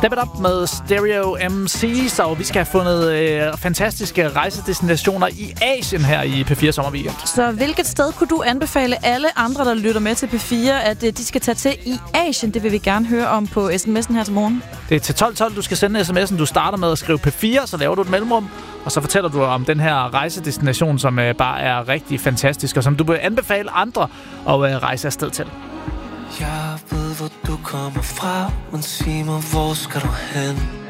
Step It Up med Stereo MC's, og vi skal have fundet fantastiske rejsedestinationer i Asien her i P4 Sommerweekend. Så hvilket sted kunne du anbefale alle andre, der lytter med til P4, at de skal tage til i Asien? Det vil vi gerne høre om på sms'en her til morgen. Det er til 1212, du skal sende sms'en. Du starter med at skrive P4, så laver du et mellemrum, og så fortæller du om den her rejsedestination, som bare er rigtig fantastisk, og som du vil anbefale andre at rejse afsted til. Jeg ved, hvor du kommer fra, men sig mig, hvor skal du hen?